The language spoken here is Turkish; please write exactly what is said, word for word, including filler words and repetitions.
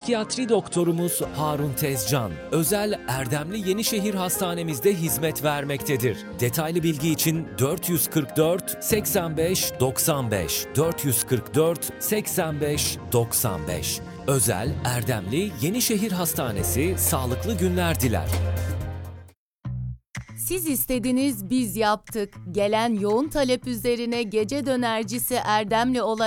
psikiyatri doktorumuz Harun Tezcan, özel Erdemli Yenişehir Hastanemizde hizmet vermektedir. Detaylı bilgi için dört yüz kırk dört seksen beş doksan beş dört yüz kırk dört seksen beş doksan beş. Özel Erdemli Yenişehir Hastanesi sağlıklı günler diler. Siz istediniz, biz yaptık. Gelen yoğun talep üzerine gece dönercisi Erdemli olarak